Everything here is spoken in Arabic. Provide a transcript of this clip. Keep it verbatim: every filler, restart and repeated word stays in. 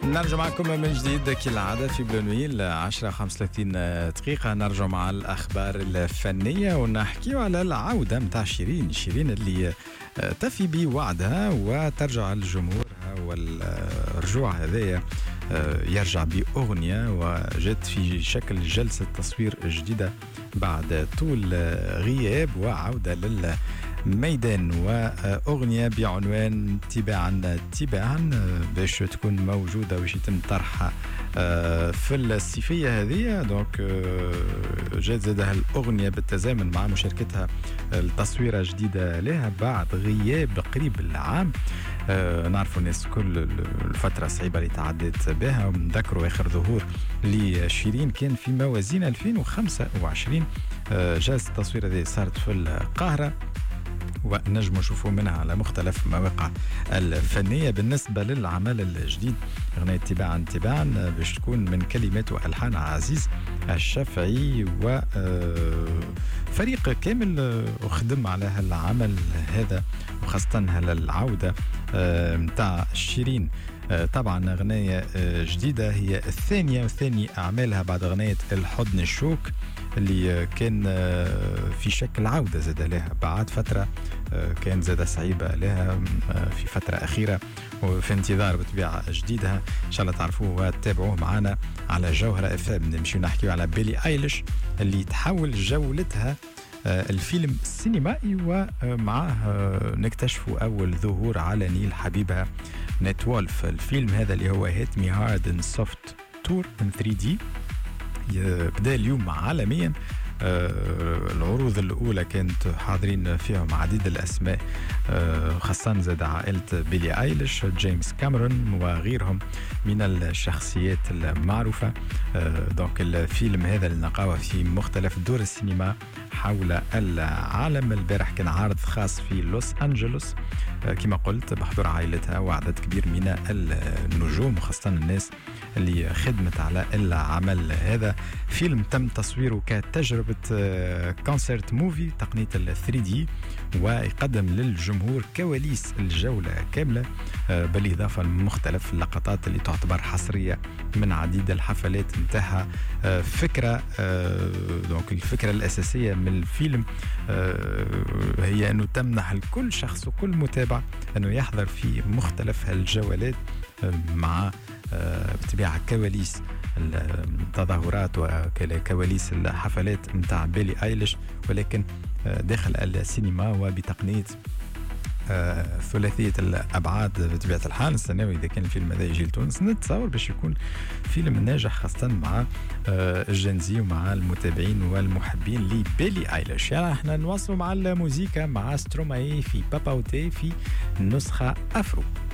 نرجع معكم من جديد كالعادة في بلونويل عشرة خمسة وثلاثين دقيقة. نرجع مع الأخبار الفنية ونحكي على العودة متاع شيرين شيرين اللي تفي بوعدها وترجع لجمهورها، والرجوع هذايا يرجع بأغنية وجت في شكل جلسة تصوير جديدة بعد طول غياب وعودة للميدان، وأغنية بعنوان تباعا تباعا باش تكون موجودة وش يتم طرحها في الصيفية هذه. دونك جات زادها الأغنية بالتزامن مع مشاركتها التصويرة جديدة لها بعد غياب قريب العام. نعرفوا الناس كل الفترة الصعيبة اللي تعدت بها، ونذكروا آخر ظهور لشيرين كان في موازين ألفين وخمسة وعشرين. جلسة التصوير هذه صارت في القاهرة ونجم نشوفوا منها على مختلف المواقع الفنية. بالنسبة للعمل الجديد أغنية تباعا تباعا باش تكون من كلمات وألحان عزيز الشافعي، وفريق كامل أخدم على هالعمل هذا وخاصة هالعودة متاع شيرين. طبعا أغنية جديدة هي الثانية وثاني أعمالها بعد أغنية الحضن الشوك اللي كان في شكل عودة زاد لها بعد فترة كان زاد صعيبة لها في فترة أخيرة، وفي انتظار بطبيعة جديدها إن شاء الله تعرفوه وتتابعوه معنا على جوهرة اف ام. نمشي نحكي على بيلي ايليش اللي تحول جولتها الفيلم السينمائي، ومعه نكتشفوا أول ظهور علني لحبيبها نيت وولف. الفيلم هذا اللي هو هيت مي هارد ان سوفت تور ان ثري دي بدأ اليوم عالميا. آه العروض الأولى كانت حاضرين فيهم عديد الأسماء، آه خاصة زاد عائلة بيلي آيليش، جيمس كاميرون وغيرهم من الشخصيات المعروفة. آه دونك الفيلم هذا اللي نلقاوه في مختلف دور السينما حول العالم. البارح كان عرض خاص في لوس أنجلوس آه كما قلت بحضور عائلتها وعدد كبير من النجوم وخاصة الناس اللي خدمت على العمل هذا. فيلم تم تصويره كتجربة كونسرت موفي تقنية ال ثري دي، ويقدم للجمهور كواليس الجولة كاملة بالإضافة لمختلف اللقطات اللي تعتبر حصرية من عديد الحفلات نتاعها. فكرة دونك الفكرة الأساسية من الفيلم هي أنه تمنح لكل شخص وكل متابع أنه يحضر في مختلف الجولات مع بطبيعة كواليس التظاهرات وكواليس الحفلات متاع بيلي آيليش، ولكن داخل السينما وبتقنية ثلاثية الأبعاد بطبيعة الحال. نستناو إذا كان الفيلم هذا يجي لتونس، نتصور باش يكون فيلم ناجح خاصة مع الجنزي ومع المتابعين والمحبين لبيلي آيليش. يعني احنا نواصلوا مع الموسيقى مع ستروماي في باباوتي في نسخة أفرو.